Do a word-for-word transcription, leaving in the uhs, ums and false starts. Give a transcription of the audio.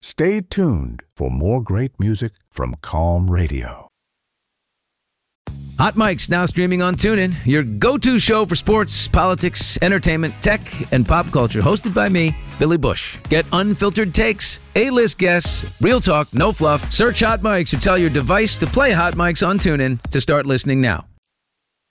Stay tuned for more great music from Calm Radio. Hot Mic's now streaming on TuneIn, your go-to show for sports, politics, entertainment, tech, and pop culture. Hosted by me, Billy Bush. Get unfiltered takes, A-list guests, real talk, no fluff. Search Hot Mic's or tell your device to play Hot Mic's on TuneIn to start listening now.